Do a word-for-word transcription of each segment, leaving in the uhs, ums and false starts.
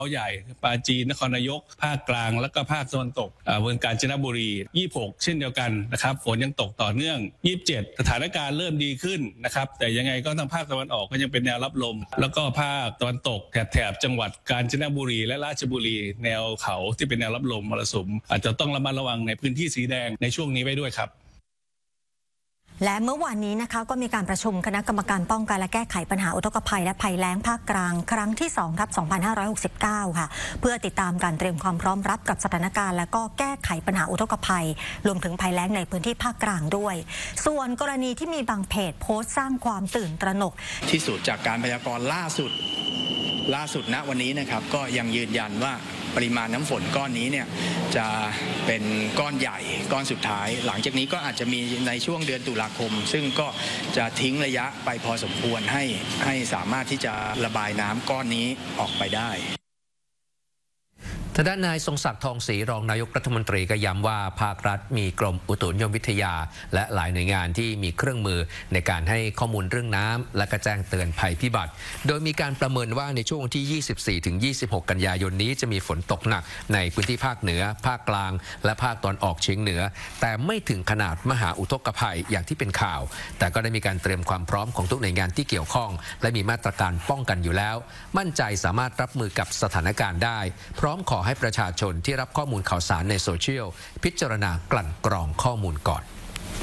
เขาใหญ่ปราจีนนครนายกภาคกลางแล้วก็ภาคตะวันตกเมืองกาญจนบุรียี่สิบหกเช่นเดียวกันนะครับฝนยังตกต่อเนื่องยี่สิบเจ็ดสถานการณ์เริ่มดีขึ้นนะครับแต่ยังไงก็ทางภาคตะวันออกก็ยังเป็นแนวรับลมแล้วก็ภาคตะวันตกแถบจังหวัดกาญจนบุรีและราชบุรีแนวเขาที่เป็นแนวรับลมมรสุมอาจจะต้องระมัดระวังในพื้นที่สีแดงในช่วงนี้ไว้ด้วยครับและเมื่อวานนี้นะคะก็มีการประชุมคณะกรรมการป้องกันและแก้ไขปัญหาอุทกภัยและภัยแล้งภาคกลางครั้งที่สองทับสองพันห้าร้อยหกสิบเก้าค่ะเพื่อติดตามการเตรียมความพร้อมรับกับสถานการณ์และก็แก้ไขปัญหาอุทกภัยรวมถึงภัยแล้งในพื้นที่ภาคกลางด้วยส่วนกรณีที่มีบางเพจโพสต์สร้างความตื่นตระหนกที่สุดจากการพยากรณ์ล่าสุดล่าสุดณวันนี้นะครับก็ยังยืนยันว่าปริมาณน้ำฝนก้อนนี้เนี่ยจะเป็นก้อนใหญ่ก้อนสุดท้ายหลังจากนี้ก็อาจจะมีในช่วงเดือนตุลาคมซึ่งก็จะทิ้งระยะไปพอสมควรให้ให้สามารถที่จะระบายน้ำก้อนนี้ออกไปได้ทางด้านนายทรงศักดิ์ทองศรีรองนายกรัฐมนตรีก็ย้ำว่าภาครัฐมีกรมอุตุนิยมวิทยาและหลายหน่วยงานที่มีเครื่องมือในการให้ข้อมูลเรื่องน้ำและก็แจ้งเตือนภัยพิบัติโดยมีการประเมินว่าในช่วงที่ ยี่สิบสี่ถึงยี่สิบหก กันยายนนี้จะมีฝนตกหนักในพื้นที่ภาคเหนือภาคกลางและภาคตอนออกเฉียงเหนือแต่ไม่ถึงขนาดมหาอุทกภัยอย่างที่เป็นข่าวแต่ก็ได้มีการเตรียมความพร้อมของทุกหน่วยงานที่เกี่ยวข้องและมีมาตรการป้องกันอยู่แล้วมั่นใจสามารถรับมือกับสถานการณ์ได้พร้อมขอให้ประชาชนที่รับข้อมูลข่าวสารในโซเชียลพิจารณากลั่นกรองข้อมูลก่อน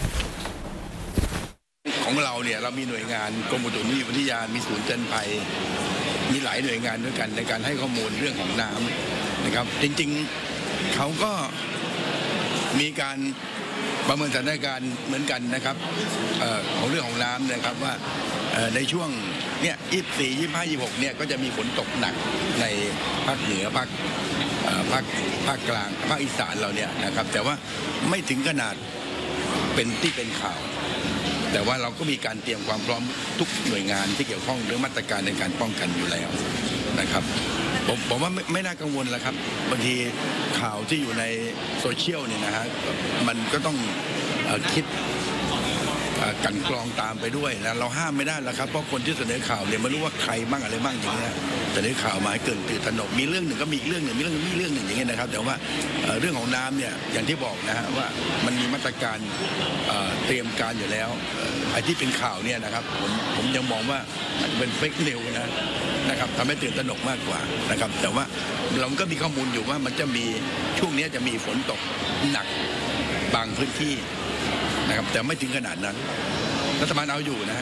ของเราเนี่ยเรามีหน่วยงานกรมอุตุนิยมวิทยามีศูนย์เตือนภัยมีหลายหน่วยงานด้วยกันในการให้ข้อมูลเรื่องของน้ำนะครับจริงๆเขาก็มีการประเมินสถานการณ์เหมือนกันนะครับของเรื่องของน้ำนะครับว่าในช่วงเนี่ยยี่สิบสี่ ยี่สิบห้า ยี่สิบหกเนี่ยก็จะมีฝนตกหนักในภาคเหนือภาคภาคภาคกลางภาคอีสานเราเนี่ยนะครับแต่ว่าไม่ถึงขนาดเป็นที่เป็นข่าวแต่ว่าเราก็มีการเตรียมความพร้อมทุกหน่วยงานที่เกี่ยวข้องเรื่องมาตรการในการป้องกันอยู่แล้วนะครับผมผมว่าไม่ไม่น่ากังวลแล้วครับบางทีข่าวที่อยู่ในโซเชียลเนี่ยนะฮะมันก็ต้องคิดกันกรองตามไปด้วยนะเราห้ามไม่ได้แล้วครับเพราะคนที่เสนอข่าวเนี่ยไม่รู้ว่าใครบ้างอะไรบ้างอย่างเงี้ยเสนอข่าวมาให้เกินตื่นตระหนกมีเรื่องหนึ่งก็มีอีกเรื่องหนึ่งมีเรื่องมีเรื่องหนึ่งอย่างเงี้ยนะครับแต่ว่าเรื่องของน้ำเนี่ยอย่างที่บอกนะฮะว่ามันมีมาตรการเตรียมการอยู่แล้วไอ้ที่เป็นข่าวเนี่ยนะครับผมผมยังมองว่าเป็นเฟกนิวนะนะครับทำให้ตื่นตระหนกมากกว่านะครับแต่ว่าเราก็มีข้อมูลอยู่ว่ามันจะมีช่วงนี้จะมีฝนตกหนักบางพื้นที่นะครับแต่ไม่ถึงขนาดนั้นรัฐบาลเอาอยู่นะ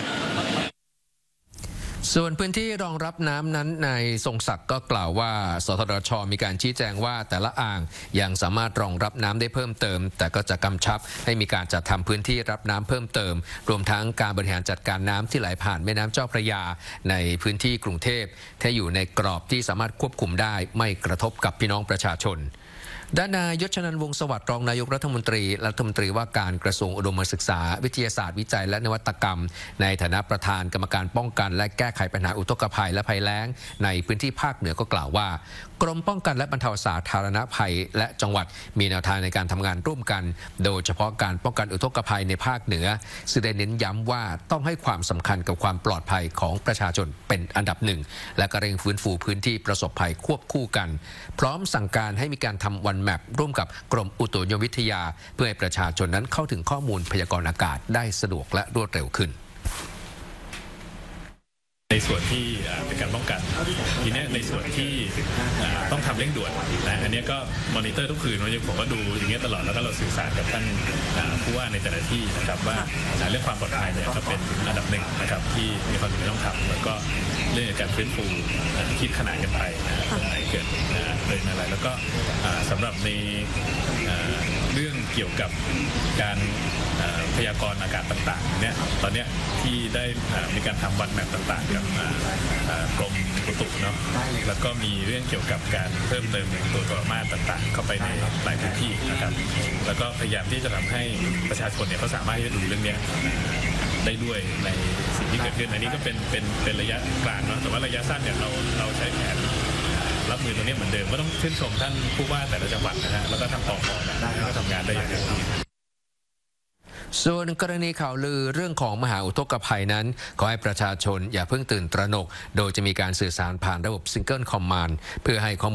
ส่วนพื้นที่รองรับน้ำนั้นนายทรงศักดิ์ก็กล่าวว่าสทช.มีการชี้แจงว่าแต่ละอ่างยังสามารถรองรับน้ำได้เพิ่มเติมแต่ก็จะกำชับให้มีการจัดทำพื้นที่รับน้ำเพิ่มเติมรวมทั้งการบริหารจัดการน้ำที่ไหลผ่านแม่น้ำเจ้าพระยาในพื้นที่กรุงเทพให้อยู่ในกรอบที่สามารถควบคุมได้ไม่กระทบกับพี่น้องประชาชนด้านนายยศชนันท์วงศ์สวัสดิ์รองนายกรัฐมนตรีรัฐมนตรีว่าการกระทรวงอุดมศึกษาวิทยาศาสตร์วิจัยและนวัตกรรมในฐานะประธานกรรมการป้องกันและแก้ไขปัญหาอุทกภัยและภัยแล้งในพื้นที่ภาคเหนือก็กล่าวว่ากรมป้องกันและบรรเทาสาธารณภัยและจังหวัดมีแนวทางในการทำงานร่วมกันโดยเฉพาะการป้องกันอุทกภัยในภาคเหนือซึ่งได้เน้นย้ำว่าต้องให้ความสำคัญกับความปลอดภัยของประชาชนเป็นอันดับหนึ่งและก็เร่งฟื้นฟูพื้นที่ประสบภัยควบคู่กันพร้อมสั่งการให้มีการทำวันแมปร่วมกับกรมอุตุนิยมวิทยาเพื่อให้ประชาชนนั้นเข้าถึงข้อมูลพยากรณ์อากาศได้สะดวกและรวดเร็วขึ้นในส่วนที่เป็นการป้องกันทีนี้ในส่วนที่ต้องทำเร่งด่วนนะอันนี้ก็มอนิเตอร์ทุกคืนวันนี้ผมก็ดูอย่างเงี้ยตลอดแล้วก็เราสื่อสารกับท่านผู้ว่าในแต่ละที่นะครับว่าเรื่องความปลอดภัยเนี่ยก็เป็นอันดับหนึ่งนะครับที่มีความจำเป็นต้องทำแล้วก็เรื่องการฟื้นฟูคิดขนาดกันไปตรงไหนเกิดเลยอะไรแล้วก็สำหรับในเรื่องเกี่ยวกับการพยากรณ์อากาศต่างๆเนี่ยตอนนี้ที่ได้มีการทำวันแมปต่างๆกับกรมอุตุเนาะแล้วก็มีเรื่องเกี่ยวกับการเพิ่มเติมตัวตัวมาตรต่างๆเข้าไปในหลายพื้นที่นะครับแล้วก็พยายามที่จะทำให้ประชาชนเนี่ยเขาสามารถที่จะดูเรื่องนี้ได้ด้วยในสิ่งที่เกิดขึ้นอันนี้ก็เป็นเป็นเป็นระยะกลางเนาะแต่ว่าระยะสั้นเนี่ยเราเราใช้แผนรับมือตรงนี้เหมือนเดิมก็ต้องชื่นชมท่านผู้ว่าแต่ละจังหวัดนะฮะแล้วก็ทางปกครองนะก็ทำงานได้อย่างเต็มที่ส่วนกรณีข่าวลือเรื่องของมหาอุทกภัยนั้นขอให้ประชาชนอย่าเพิ่งตื่นตระหนกโดยจะมีการสื่อสารผ่านระบบ Single Command เพื่อให้ข้อมูล